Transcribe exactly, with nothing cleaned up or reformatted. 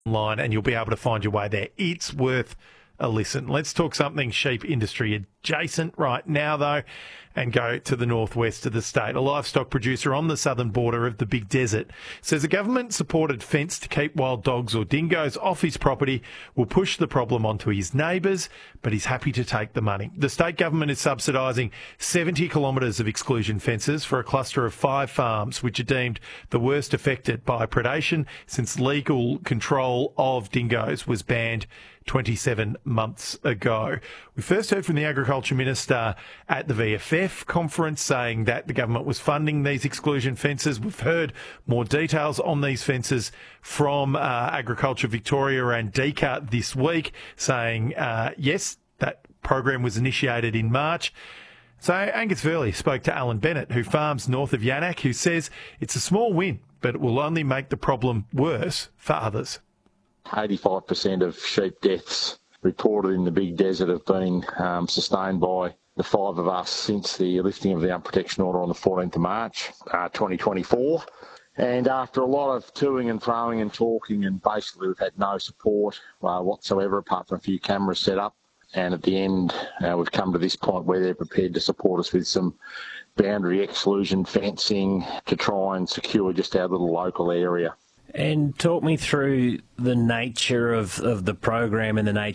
online and you'll be able to find your way there. It's worth a listen. Let's talk something sheep industry adjacent right now, though, and go to the northwest of the state. A livestock producer on the southern border of the Big Desert says a government-supported fence to keep wild dogs or dingoes off his property will push the problem onto his neighbours, but he's happy to take the money. The state government is subsidising seventy kilometres of exclusion fences for a cluster of five farms, which are deemed the worst affected by predation since legal control of dingoes was banned twenty-seven months ago. We first heard from the Agriculture Minister at the V F F conference saying that the government was funding these exclusion fences. We've heard more details on these fences from uh, Agriculture Victoria and D C A this week, saying, uh, yes, that program was initiated in March. So Angus Verley spoke to Alan Bennett, who farms north of Yannak, who says it's a small win, but it will only make the problem worse for others. eighty-five percent of sheep deaths reported in the Big Desert have been um, sustained by the five of us since the lifting of the unprotection order on the fourteenth of March, uh, twenty twenty-four. And after a lot of toing and froing and talking, and basically we've had no support uh, whatsoever apart from a few cameras set up. And at the end, uh, we've come to this point where they're prepared to support us with some boundary exclusion fencing to try and secure just our little local area. And talk me through the nature of, of the program and the nature